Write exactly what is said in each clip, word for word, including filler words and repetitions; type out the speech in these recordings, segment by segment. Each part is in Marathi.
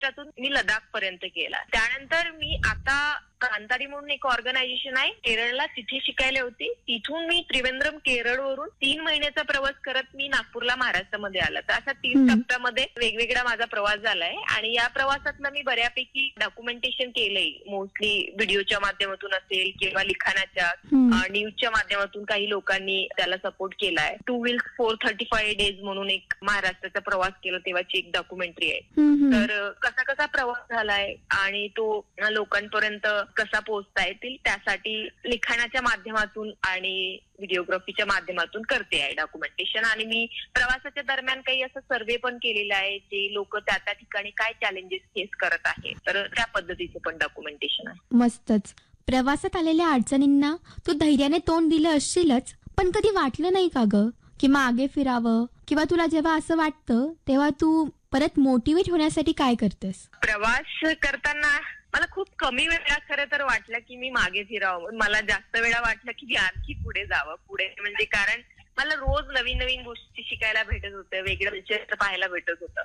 महाराष्ट्रातून मी लडाख पर्यंत केला. त्यानंतर मी आता कांतारी म्हणून एक ऑर्गनायझेशन आहे केरळला, तिथे शिकायला होती. तिथून मी त्रिवेंद्रम केरळवरून तीन महिन्याचा प्रवास करत मी नागपूरला महाराष्ट्रामध्ये आला. तर अशा तीन टप्प्यामध्ये वेगवेगळा माझा प्रवास झालाय आणि या प्रवासातलं मी बऱ्यापैकी डॉक्युमेंटेशन केलंय. मोस्टली व्हिडिओच्या माध्यमातून असेल किंवा लिखाणाच्या, न्यूजच्या माध्यमातून काही लोकांनी त्याला सपोर्ट केलाय. Two wheels four thirty five days म्हणून एक महाराष्ट्राचा प्रवास केला तेव्हाची एक डॉक्युमेंटरी आहे. तर कसा कसा प्रवास झालाय आणि तो लोकांपर्यंत कसा पोहोचता येतील त्यासाठी लिखाणाच्या माध्यमातून आणि व्हिडिओग्राफीच्या माध्यमातून करते आहे डॉक्युमेंटेशन. आणि मी प्रवासाच्या दरम्यान काही असं सर्वे पण केलेला आहे जे लोक त्या त्या ठिकाणी काय चॅलेंजेस फेस करत आहेत, तर त्या पद्धतीचं पण डॉक्युमेंटेशन आहे. मस्तच. प्रवासात आलेल्या अडचणींना तू धैर्याने तोंड दिलं असशीलच, पण कधी वाटलं नाही का ग की मागे फिरावं, किंवा तुला जेव्हा असं वाटतं तेव्हा तू परत मोटिवेट होण्यासाठी काय करतेस? प्रवास करताना मला खूप कमी वेळा खरं तर वाटलं की मी मागे फिरावं. मला जास्त वेळा वाटलं की मी आणखी पुढे जावं. पुढे म्हणजे कारण मला रोज नवीन नवीन गोष्टी शिकायला भेटत होत्या, वेगळं विचार पाहायला भेटत होतं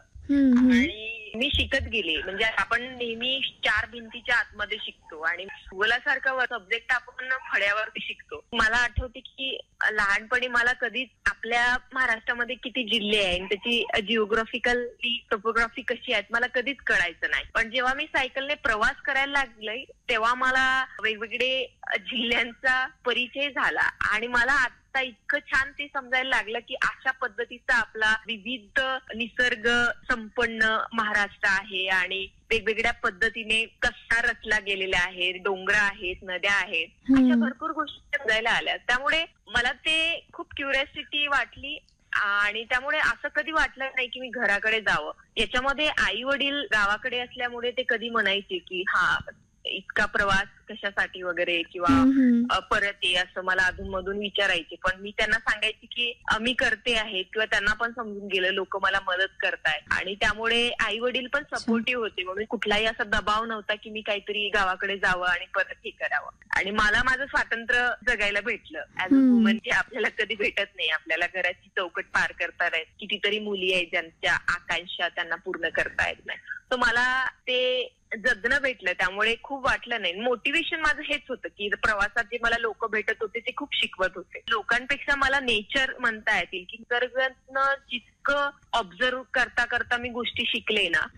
आणि मी शिकत गेले. म्हणजे आपण नेहमी चार भिंतीच्या आतमध्ये शिकतो आणि भूगोलासारखा सब्जेक्ट आपण फळ्यावरती शिकतो. मला आठवते की लहानपणी मला कधीच आपल्या महाराष्ट्रामध्ये किती जिल्हे आहेत, त्याची जिओग्राफिकली टोपोग्राफी कशी आहेत मला कधीच कळायचं नाही. पण जेव्हा मी सायकलने प्रवास करायला लागले तेव्हा मला वेगवेगळे जिल्ह्यांचा परिचय झाला आणि मला आता इतकं छान ते समजायला लागलं की अशा पद्धतीचा आपला विविध निसर्ग संपन्न महाराष्ट्र आहे आणि वेगवेगळ्या पद्धतीने कसा रचला गेलेला आहे, डोंगर आहेत, नद्या आहेत, अशा भरपूर गोष्टी समजायला आल्या. त्यामुळे मला ते खूप क्युरिओसिटी वाटली आणि त्यामुळे असं कधी वाटलं नाही की मी घराकडे जावं. याच्यामध्ये आई वडील गावाकडे असल्यामुळे ते कधी म्हणायचे की हा इतका प्रवास कशासाठी वगैरे किंवा परत ये असं मला अधूनमधून विचारायचे. पण मी त्यांना सांगायचे की मी करते आहे किंवा त्यांना पण समजून गेलं लोक मला मदत करतायत आणि त्यामुळे आई वडील पण सपोर्टिव्ह होते. म्हणून कुठलाही असा दबाव नव्हता की मी काहीतरी गावाकडे जावं आणि परत हे करावं. आणि मला माझं स्वातंत्र्य जगायला भेटलं ऍज अ वुमन, जे आपल्याला कधी भेटत नाही. आपल्याला घराची चौकट पार करता येत, कितीतरी मुली आहेत ज्यांच्या आकांक्षा त्यांना पूर्ण करता येत नाही. तर मला ते जगणं भेटलं त्यामुळे खूप वाटलं नाही. मोटिवेशन माझं हेच होतं की प्रवासात जे मला लोक भेटत होते ते खूप शिकवत होते. लोकांपेक्षा मला नेचर म्हणता येतील की निसर्गातनं जितकं ऑब्झर्व करता करता मी गोष्टी शिकले ना,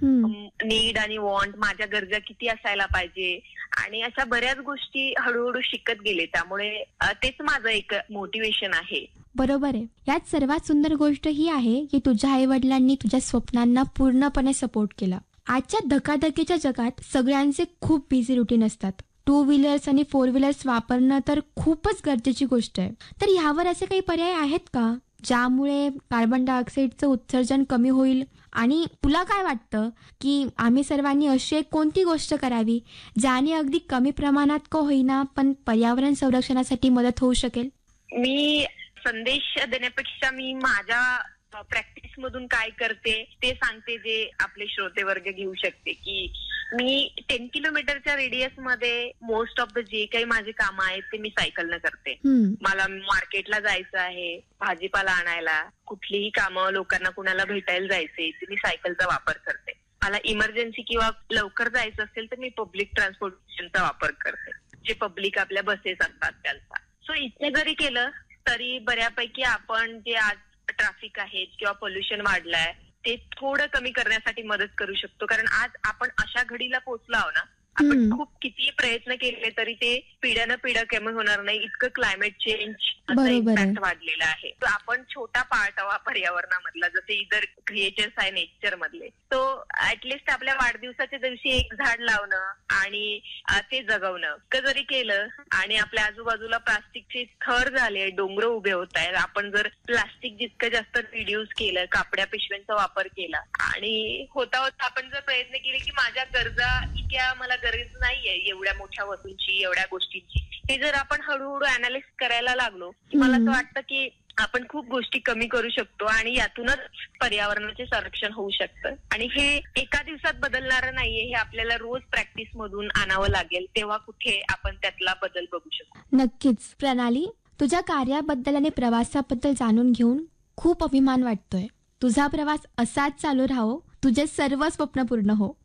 नीड आणि वॉन्ट, माझ्या गरजा किती असायला पाहिजे आणि अशा बऱ्याच गोष्टी हळूहळू शिकत गेले. त्यामुळे तेच माझं एक मोटिवेशन आहे. बरोबर आहे. यात सर्वात सुंदर गोष्ट ही आहे की तुझ्या आई वडिलांनी तुझ्या स्वप्नांना पूर्णपणे सपोर्ट केला. आजच्या धकाधकीच्या जगात सगळ्यांचे खूप बिझी रुटीन असतात. टू व्हीलर्स आणि फोर व्हीलर्स वापरणं तर खूपच गरजेची गोष्ट आहे. तर ह्यावर असे काही पर्याय आहेत का ज्यामुळे कार्बन डायऑक्साईडचं उत्सर्जन कमी होईल? आणि तुला काय वाटतं की आम्ही सर्वांनी अशी एक कोणती गोष्ट करावी ज्याने अगदी कमी प्रमाणात का होईना पण पर्यावरण संरक्षणासाठी मदत होऊ शकेल? मी संदेश देण्यापेक्षा मी माझ्या प्रॅक्टिस मधून काय करते ते सांगते, जे आपले श्रोते वर्ग घेऊ शकते. की मी टेन किलोमीटरच्या रेडियस मध्ये मोस्ट ऑफ द जे काही माझे कामं आहेत ते मी सायकलनं करते. मला मार्केटला जायचं आहे, भाजीपाला आणायला, कुठलीही कामं लोकांना कुणाला भेटायला जायचे ते मी सायकलचा वापर करते. मला इमर्जन्सी किंवा लवकर जायचं असेल तर मी पब्लिक ट्रान्सपोर्टेशनचा वापर करते, जे पब्लिक आपल्या बसेस असतात त्यांचा. सो इतकं जरी केलं तरी बऱ्यापैकी आपण जे आज ट्रॅफिक आहे किंवा पोल्युशन वाढलंय ते थोडं कमी करण्यासाठी मदत करू शकतो. कारण आज आपण अशा घडीला पोहोचलो आहो ना, आपण खूप किती प्रयत्न केले तरी ते पिढ्यानं पिढ्या कमी होणार नाही, इतकं क्लायमेट चेंज इम्पॅक्ट वाढलेला आहे. तर आपण छोटा पार्ट आहोत पर्यावरणामधला, जसे इतर क्रिएचर्स आहे नेचर मधले. तो ऍटलिस्ट आपल्या वाढदिवसाच्या दिवशी एक झाड लावणं आणि ते जगवणं जरी केलं आणि आपल्या आजूबाजूला प्लास्टिकचे थर झाले, डोंगर उभे होत आहेत. आपण जर प्लास्टिक जितकं जास्त रिड्यूस केलं, कापड्या पिशव्यांचा वापर केला आणि होता होता आपण जर प्रयत्न केले की माझ्या गरजा इतक्या मला गरज नाहीये एवढ्या मोठ्या वस्तूंची, एवढ्या गोष्टींची, हे जर आपण हळूहळू अनालिस करायला लागलो मला असं वाटतं की आपण खूप गोष्टी कमी करू शकतो आणि यातूनच पर्यावरणाचे संरक्षण होऊ शकतं. आणि हे एका दिवसात बदलणारं नाहीये, हे आपल्याला रोज प्रॅक्टिस मधून आणावं लागेल, तेव्हा कुठे आपण त्यातला बदल बघू शकतो. नक्कीच. प्रणाली, तुझ्या कार्याबद्दल आणि प्रवासाबद्दल जाणून घेऊन खूप अभिमान वाटतोय. तुझा प्रवास असाच चालू राहो, तुझे सर्व स्वप्न पूर्ण हो.